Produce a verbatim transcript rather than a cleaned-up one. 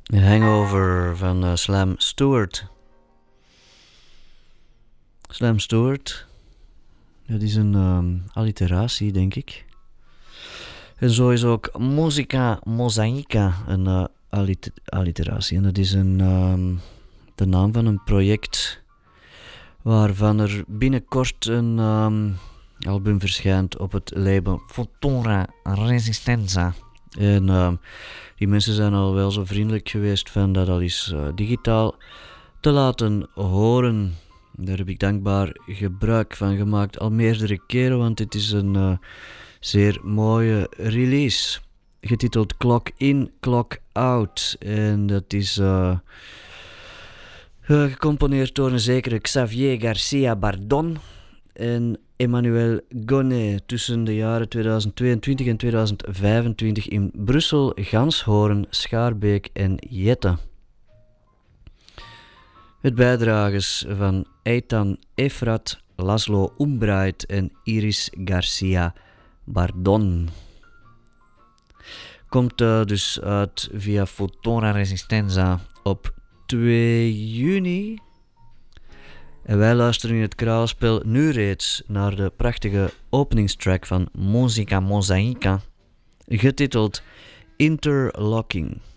Hangover van uh, Slam Stewart. Slam Stewart, dat is een um, alliteratie, denk ik. En zo is ook Musica Mosaica een uh, allit- alliteratie. En dat is een, um, de naam van een project waarvan er binnenkort een um, album verschijnt op het label Fotora Resistenza. En um, die mensen zijn al wel zo vriendelijk geweest van dat al eens uh, digitaal te laten horen. Daar heb ik dankbaar gebruik van gemaakt, al meerdere keren, want het is een uh, zeer mooie release. Getiteld Clock In, Clock Out. En dat is uh, uh, gecomponeerd door een zekere Xavier Garcia Bardon en Emmanuel Gonnet tussen de jaren tweeduizend tweeëntwintig en tweeduizend vijfentwintig in Brussel, Ganshoorn, Schaarbeek en Jette. Met bijdrages van Eitan Efrat, Laszlo Umbright en Iris Garcia Bardon. Komt uh, dus uit via Fotora Resistenza op twee juni. En wij luisteren in het Kraalspel nu reeds naar de prachtige openingstrack van Musica Mosaica, getiteld Interlocking.